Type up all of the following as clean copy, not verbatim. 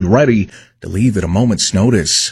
ready to leave at a moment's notice.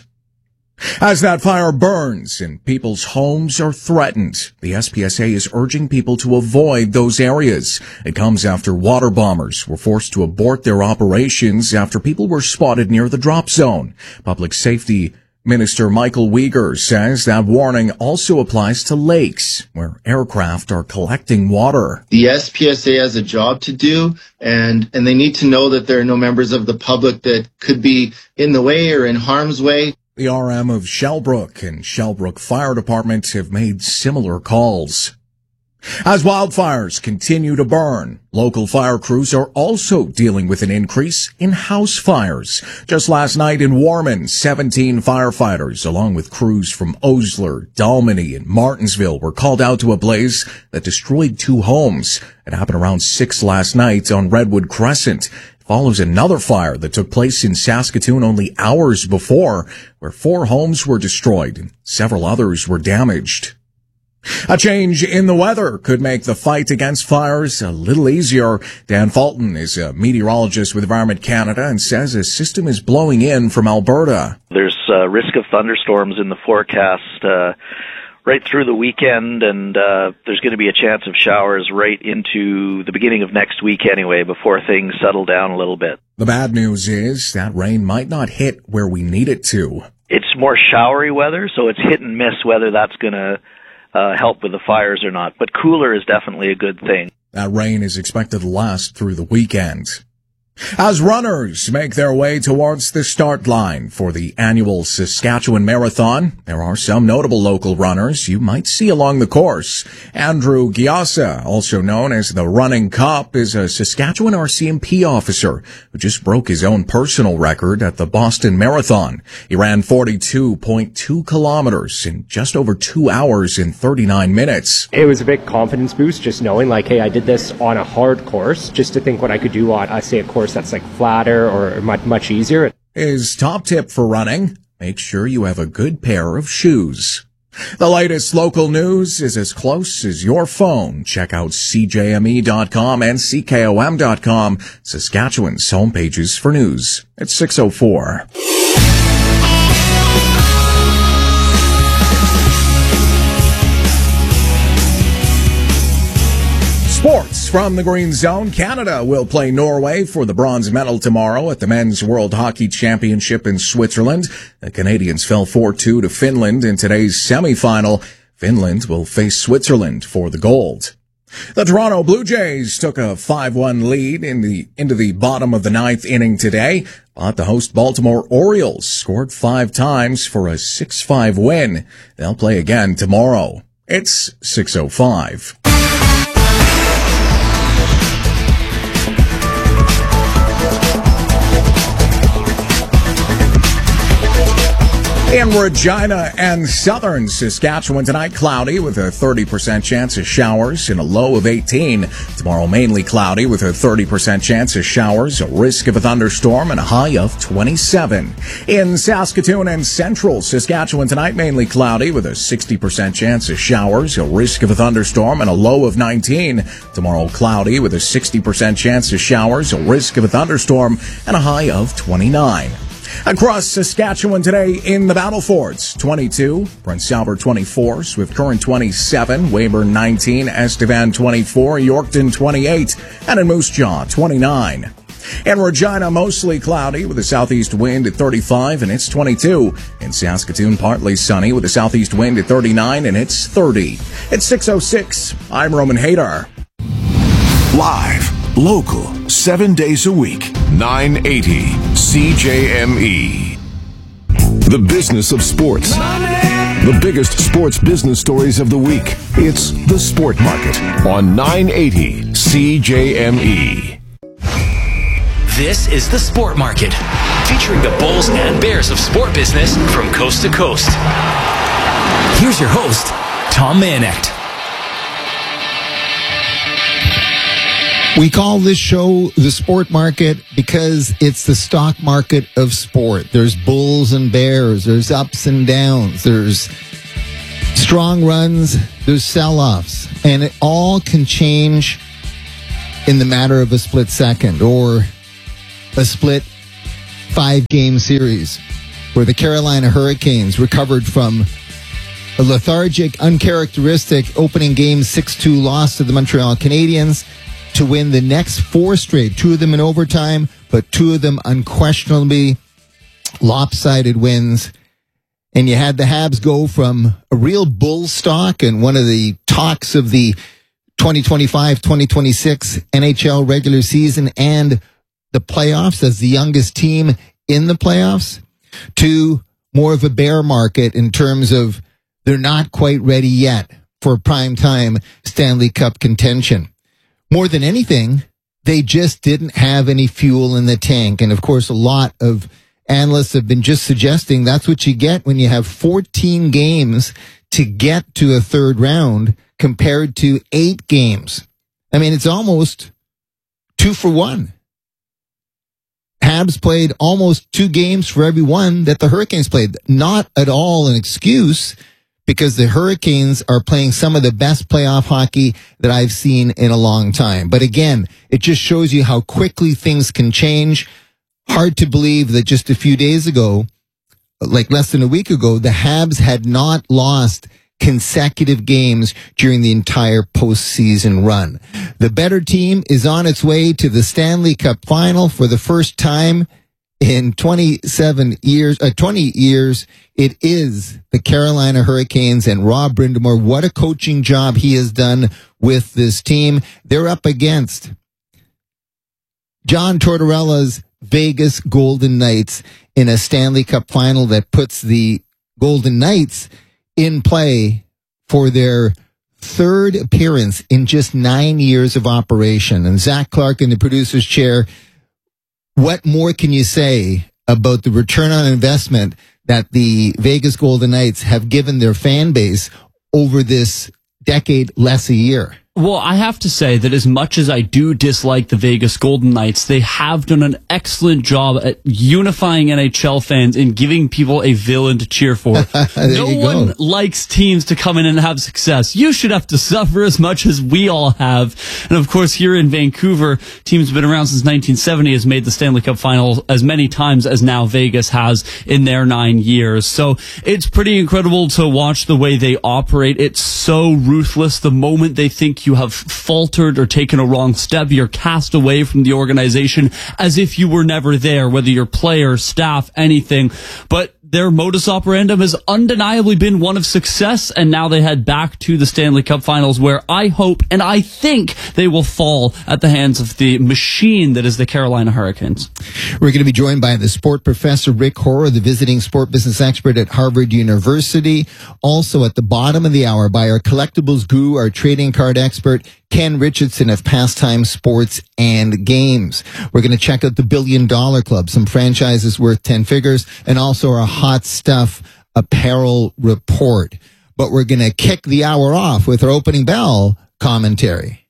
As that fire burns and people's homes are threatened, the SPSA is urging people to avoid those areas. It comes after water bombers were forced to abort their operations after people were spotted near the drop zone. Public Safety Minister Michael Uyghur says that warning also applies to lakes, where aircraft are collecting water. The SPSA has a job to do, and they need to know that there are no members of the public that could be in the way or in harm's way. The RM of Shellbrook and Shellbrook Fire Department have made similar calls. As wildfires continue to burn, local fire crews are also dealing with an increase in house fires. Just last night in Warman, 17 firefighters, along with crews from Osler, Dalmany, and Martinsville, were called out to a blaze that destroyed 2 homes. It happened around 6 last night on Redwood Crescent. Follows another fire that took place in Saskatoon only hours before, where 4 homes were destroyed and several others were damaged. A change in the weather could make the fight against fires a little easier. Dan Fulton is a meteorologist with Environment Canada and says a system is blowing in from Alberta. There's risk of thunderstorms in the forecast right through the weekend, and there's going to be a chance of showers right into the beginning of next week anyway, before things settle down a little bit. The bad news is that rain might not hit where we need it to. It's more showery weather, so it's hit and miss whether that's going to help with the fires or not. But cooler is definitely a good thing. That rain is expected to last through the weekend. As runners make their way towards the start line for the annual Saskatchewan Marathon, there are some notable local runners you might see along the course. Andrew Gyasa, also known as the Running Cop, is a Saskatchewan RCMP officer who just broke his own personal record at the Boston Marathon. He ran 42.2 kilometers in just over 2 hours and 39 minutes. It was a big confidence boost just knowing, like, hey, I did this on a hard course, just to think what I could do on, say, a course that's like flatter or much easier. His top tip for running: make sure you have a good pair of shoes. The latest local news is as close as your phone. Check out CJME.com and CKOM.com, Saskatchewan's homepages for news. It's 6:04. Sports from the Green Zone. Canada will play Norway for the bronze medal tomorrow at the Men's World Hockey Championship in Switzerland. The Canadians fell 4-2 to Finland in today's semifinal. Finland will face Switzerland for the gold. The Toronto Blue Jays took a 5-1 lead into the bottom of the 9th inning today, but the host Baltimore Orioles scored 5 times for a 6-5 win. They'll play again tomorrow. It's 6:05. In Regina and southern Saskatchewan tonight, cloudy with a 30% chance of showers and a low of 18. Tomorrow, mainly cloudy with a 30% chance of showers, a risk of a thunderstorm, and a high of 27. In Saskatoon and central Saskatchewan tonight, mainly cloudy with a 60% chance of showers, a risk of a thunderstorm, and a low of 19. Tomorrow, cloudy with a 60% chance of showers, a risk of a thunderstorm, and a high of 29. Across Saskatchewan today in the Battlefords, 22, Prince Albert 24, Swift Current 27, Weyburn 19, Estevan 24, Yorkton 28, and in Moose Jaw 29. In Regina, mostly cloudy with a southeast wind at 35, and it's 22. In Saskatoon, partly sunny with a southeast wind at 39, and it's 30. It's 6:06. I'm Roman Hadar. Live, local, 7 days a week, 980 CJME. The business of sports. The biggest sports business stories of the week. It's The Sport Market on 980 CJME. This is The Sport Market, featuring the bulls and bears of sport business from coast to coast. Here's your host, Tom Manecht. We call this show The Sport Market because it's the stock market of sport. There's bulls and bears. There's ups and downs. There's strong runs. There's sell-offs. And it all can change in the matter of a split second or a split 5-game series where the Carolina Hurricanes recovered from a lethargic, uncharacteristic opening game 6-2 loss to the Montreal Canadiens to win the next 4 straight, 2 of them in overtime, but 2 of them unquestionably lopsided wins. And you had the Habs go from a real bull stock and one of the talks of the 2025-2026 NHL regular season and the playoffs as the youngest team in the playoffs to more of a bear market in terms of they're not quite ready yet for primetime Stanley Cup contention. More than anything, they just didn't have any fuel in the tank. And of course, a lot of analysts have been just suggesting that's what you get when you have 14 games to get to a third round compared to 8 games. I mean, it's almost 2 for 1. Habs played almost 2 games for every one that the Hurricanes played. Not at all an excuse, because the Hurricanes are playing some of the best playoff hockey that I've seen in a long time. But again, it just shows you how quickly things can change. Hard to believe that just a few days ago, like less than a week ago, the Habs had not lost consecutive games during the entire postseason run. The better team is on its way to the Stanley Cup final for the first time in 20 years. It is the Carolina Hurricanes and Rob Brind'Amour. What a coaching job he has done with this team. They're up against John Tortorella's Vegas Golden Knights in a Stanley Cup final that puts the Golden Knights in play for their 3rd appearance in just 9 years of operation. And Zach Clark in the producer's chair, what more can you say about the return on investment that the Vegas Golden Knights have given their fan base over this decade less a year? Well, I have to say that as much as I do dislike the Vegas Golden Knights, they have done an excellent job at unifying NHL fans and giving people a villain to cheer for. No one likes teams to come in and have success. You should have to suffer as much as we all have. And of course, here in Vancouver, teams have been around since 1970, has made the Stanley Cup final as many times as now Vegas has in their 9 years. So it's pretty incredible to watch the way they operate. It's so ruthless. The moment they think you have faltered or taken a wrong step, you're cast away from the organization as if you were never there, whether you're player, staff, anything. But their modus operandum has undeniably been one of success, and now they head back to the Stanley Cup Finals, where I hope and I think they will fall at the hands of the machine that is the Carolina Hurricanes. We're going to be joined by the sport professor Rick Horrow, the visiting sport business expert at Harvard University. Also at the bottom of the hour by our collectibles guru, our trading card expert, Ken Richardson of Pastime Sports and Games. We're going to check out the $1 Billion Club, some franchises worth 10 figures, and also our hot stuff apparel report. But we're going to kick the hour off with our opening bell commentary.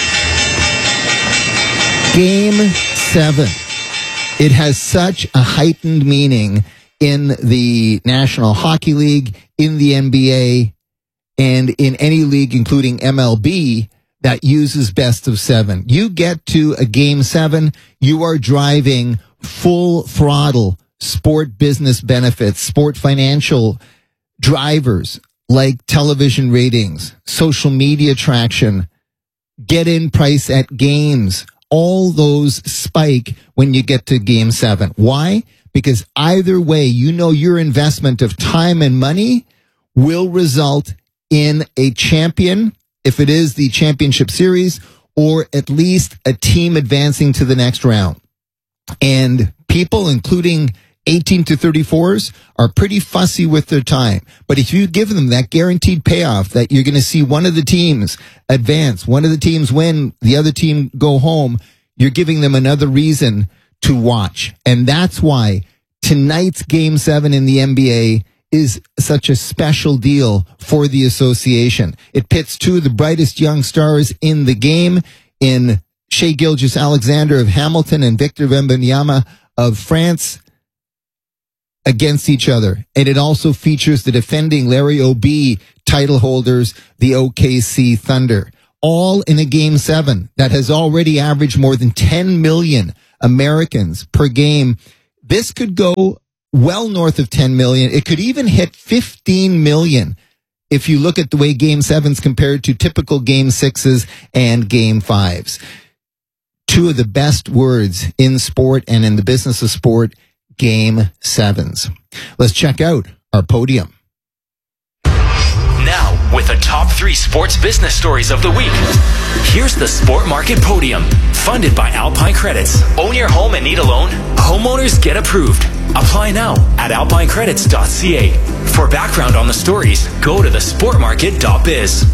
Game 7. It has such a heightened meaning in the National Hockey League, in the NBA, and in any league, including MLB, that uses best of 7. You get to a Game 7, you are driving full throttle sport business benefits, sport financial drivers like television ratings, social media traction, get-in price at games. All those spike when you get to Game 7. Why? Because either way, you know your investment of time and money will result in a champion, if it is the championship series, or at least a team advancing to the next round. And people, including 18 to 34s, are pretty fussy with their time. But if you give them that guaranteed payoff that you're going to see one of the teams advance, one of the teams win, the other team go home, you're giving them another reason to watch. And that's why tonight's Game 7 in the NBA is such a special deal for the association. It pits 2 of the brightest young stars in the game in Shai Gilgeous-Alexander of Hamilton and Victor Wembanyama of France against each other. And it also features the defending Larry O'B title holders, the OKC Thunder, all in a Game 7 that has already averaged more than 10 million Americans per game This could go well north of 10 million. It could even hit 15 million if you look at the way Game 7s compared to typical Game 6s and Game 5s. Two of the best words in sport and in the business of sport, Game 7s. Let's check out our podium. Now, with the top 3 sports business stories of the week, here's the Sport Market Podium, funded by Alpine Credits. Own your home and need a loan? Homeowners get approved. Apply now at alpinecredits.ca. For background on the stories, go to thesportmarket.biz.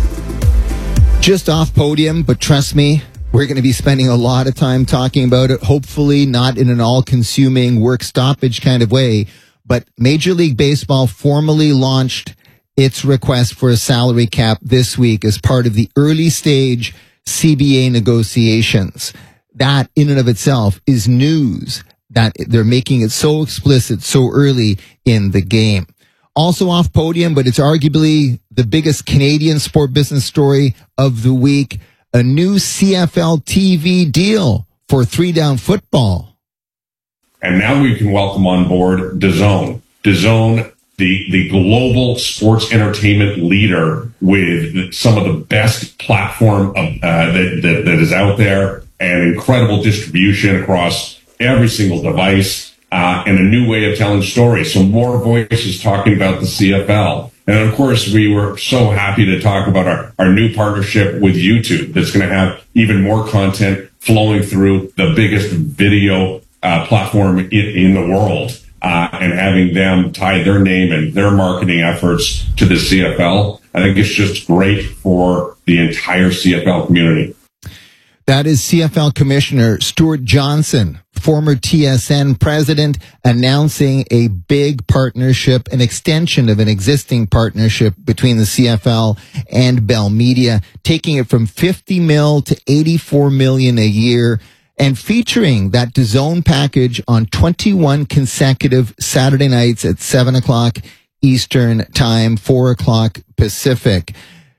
Just off podium, but trust me, we're going to be spending a lot of time talking about it, hopefully not in an all-consuming work stoppage kind of way, but Major League Baseball formally launched its request for a salary cap this week as part of the early stage CBA negotiations. That in and of itself is news that they're making it so explicit so early in the game. Also off podium, but it's arguably the biggest Canadian sport business story of the week, a new CFL TV deal for 3-down football. And now we can welcome on board DAZN. DAZN, the global sports entertainment leader with some of the best platform that is out there and incredible distribution across every single device and a new way of telling stories. So more voices talking about the CFL. And of course, we were so happy to talk about our new partnership with YouTube that's going to have even more content flowing through the biggest video platform in the world. And having them tie their name and their marketing efforts to the CFL, I think it's just great for the entire CFL community. That is CFL Commissioner Stuart Johnson, former TSN president, announcing a big partnership, an extension of an existing partnership between the CFL and Bell Media, taking it from 50 mil to 84 million a year, and featuring that DAZN package on 21 consecutive Saturday nights at 7 o'clock Eastern Time, 4 o'clock Pacific.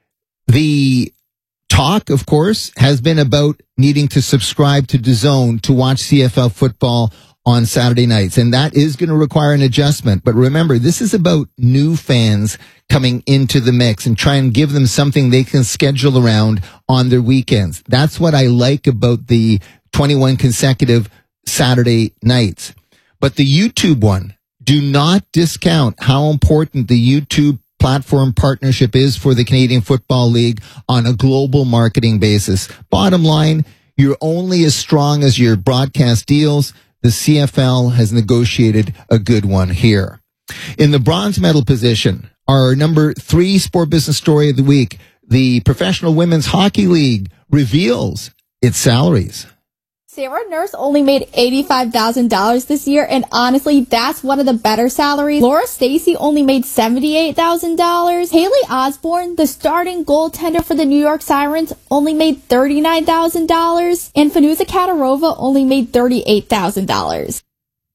The talk, of course, has been about needing to subscribe to DAZN to watch CFL football on Saturday nights, and that is going to require an adjustment. But remember, this is about new fans coming into the mix and try and give them something they can schedule around on their weekends. That's what I like about the 21 consecutive Saturday nights. But the YouTube one, do not discount how important the YouTube platform partnership is for the Canadian Football League on a global marketing basis. Bottom line, you're only as strong as your broadcast deals. The CFL has negotiated a good one here. In the bronze medal position, our number 3 sport business story of the week, the Professional Women's Hockey League reveals its salaries. Sarah Nurse only made $85,000 this year, and honestly, that's one of the better salaries. Laura Stacey only made $78,000. Haley Osborne, the starting goaltender for the New York Sirens, only made $39,000. And Fanuza Katarova only made $38,000.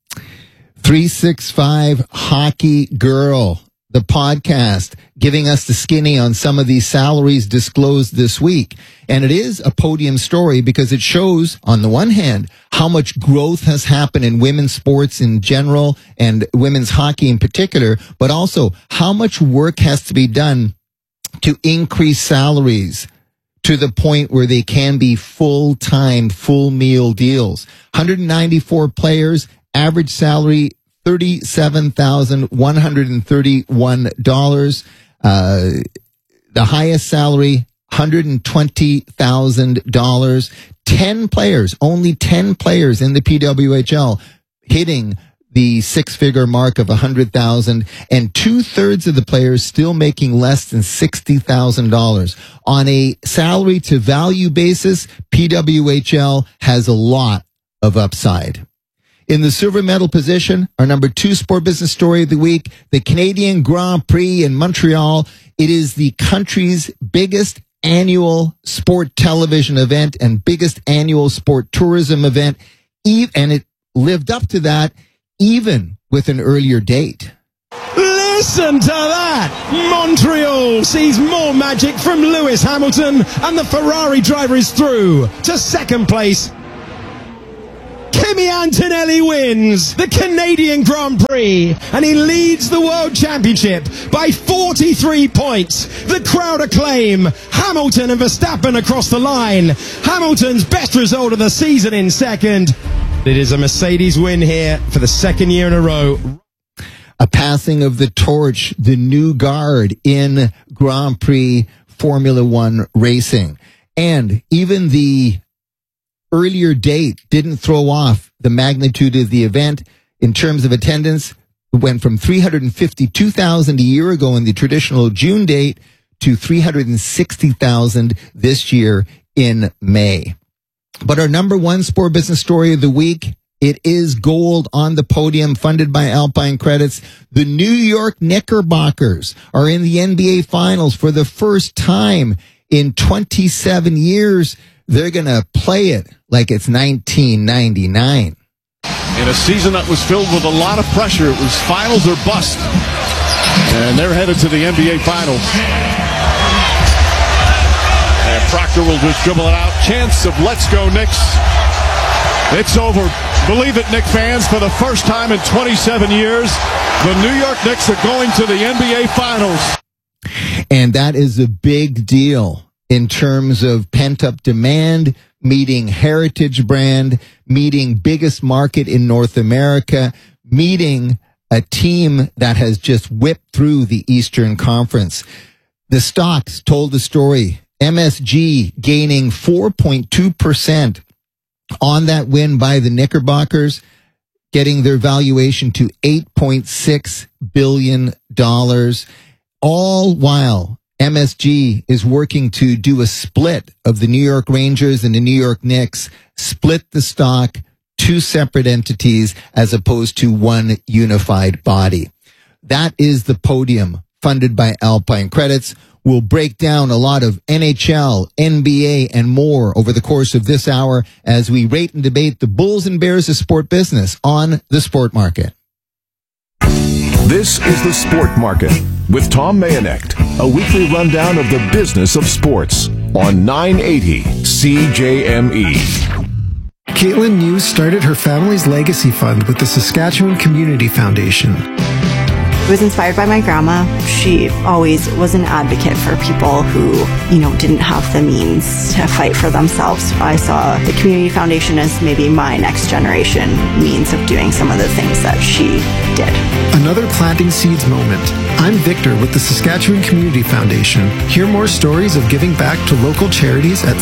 365 Hockey Girl, the podcast, giving us the skinny on some of these salaries disclosed this week. And it is a podium story because it shows, on the one hand, how much growth has happened in women's sports in general and women's hockey in particular, but also how much work has to be done to increase salaries to the point where they can be full-time, full meal deals. 194 players, average salary $37,131. The highest salary, $120,000. 10 players, only 10 players in the PWHL hitting the 6-figure mark of 100,000, and 2/3 of the players still making less than $60,000. On a salary to value basis, PWHL has a lot of upside. In the silver medal position, our number 2 sport business story of the week, the Canadian Grand Prix in Montreal. It is the country's biggest annual sport television event and biggest annual sport tourism event. And it lived up to that even with an earlier date. Listen to that! Montreal sees more magic from Lewis Hamilton, and the Ferrari driver is through to second place. Kimi Antonelli wins the Canadian Grand Prix and he leads the World Championship by 43 points. The crowd acclaim Hamilton and Verstappen across the line. Hamilton's best result of the season in second. It is a Mercedes win here for the second year in a row. A passing of the torch, the new guard in Grand Prix Formula One racing. And even the earlier date didn't throw off the magnitude of the event in terms of attendance. It went from 352,000 a year ago in the traditional June date to 360,000 this year in May. But our number one sport business story of the week, it is gold on the podium funded by Alpine Credits. The New York Knickerbockers are in the NBA Finals for the first time in 27 years. They're going to play it like it's 1999. In a season that was filled with a lot of pressure, it was finals or bust. And they're headed to the NBA Finals. And Proctor will just dribble it out. Chance of let's go Knicks. It's over. Believe it, Knicks fans, for the first time in 27 years, the New York Knicks are going to the NBA Finals. And that is a big deal in terms of pent-up demand, meeting heritage brand, meeting biggest market in North America, meeting a team that has just whipped through the Eastern Conference. The stocks told the story. MSG gaining 4.2% on that win by the Knickerbockers, getting their valuation to $8.6 billion, all while MSG is working to do a split of the New York Rangers and the New York Knicks, split the stock, two separate entities as opposed to one unified body. That is the podium funded by Alpine Credits. We'll break down a lot of NHL, NBA, and more over the course of this hour as we rate and debate the Bulls and Bears of sport business on the Sport Market. This is the Sport Market with Tom Mayonecht, a weekly rundown of the business of sports on 980 CJME. Caitlin News started her family's legacy fund with the Saskatchewan Community Foundation. I was inspired by my grandma. She always was an advocate for people who, didn't have the means to fight for themselves. I saw the Community Foundation as maybe my next generation means of doing some of the things that she did. Another planting seeds moment. I'm Victor with the Saskatchewan Community Foundation. Hear more stories of giving back to local charities at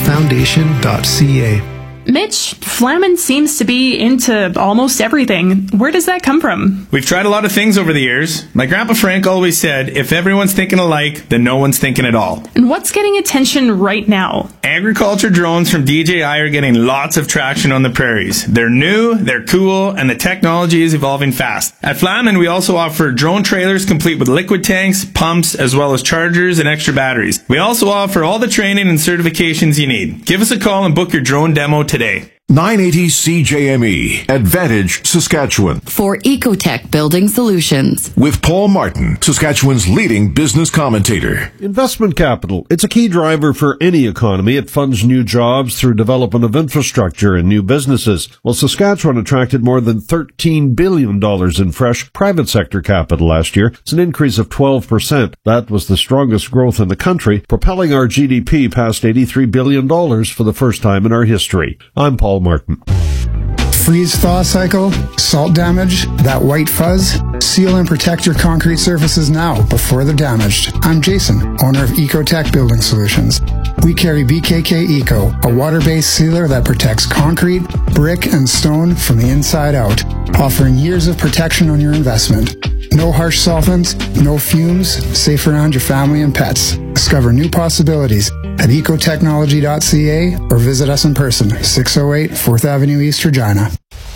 saskfoundation.ca. Mitch, Flamin seems to be into almost everything. Where does that come from? We've tried a lot of things over the years. My grandpa Frank always said, if everyone's thinking alike, then no one's thinking at all. And what's getting attention right now? Agriculture drones from DJI are getting lots of traction on the prairies. They're new, they're cool, and the technology is evolving fast. At Flamin, we also offer drone trailers complete with liquid tanks, pumps, as well as chargers and extra batteries. We also offer all the training and certifications you need. Give us a call and book your drone demo today. 980 CJME, Advantage, Saskatchewan. For Ecotech Building Solutions. With Paul Martin, Saskatchewan's leading business commentator. Investment capital. It's a key driver for any economy. It funds new jobs through development of infrastructure and new businesses. Well, Saskatchewan attracted more than $13 billion in fresh private sector capital last year. It's an increase of 12%. That was the strongest growth in the country, propelling our GDP past $83 billion for the first time in our history. I'm Paul Martin. Freeze-thaw cycle, salt damage, that white fuzz. Seal and protect your concrete surfaces now before they're damaged. I'm Jason, owner of Ecotech Building Solutions. We carry BKK Eco, a water-based sealer that protects concrete, brick, and stone from the inside out, offering years of protection on your investment. No harsh solvents, no fumes, safe around your family and pets. Discover new possibilities at ecotechnology.ca or visit us in person, 608 4th Avenue East, Regina.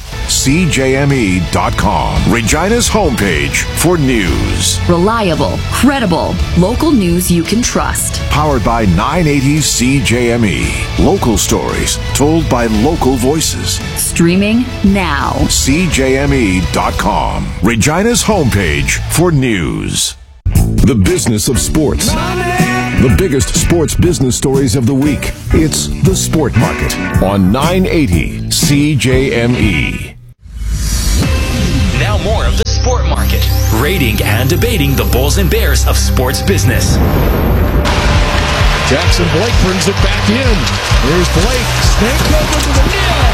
CJME.com, Regina's homepage for news. Reliable, credible, local news you can trust. Powered by 980 CJME. Local stories told by local voices. Streaming now. CJME.com, Regina's homepage for news. The business of sports. The biggest sports business stories of the week. It's the Sport Market on 980 CJME. Now more of the Sport Market, rating and debating the Bulls and Bears of sports business. Jackson Blake brings it back in. Here's Blake. Snake over to the net.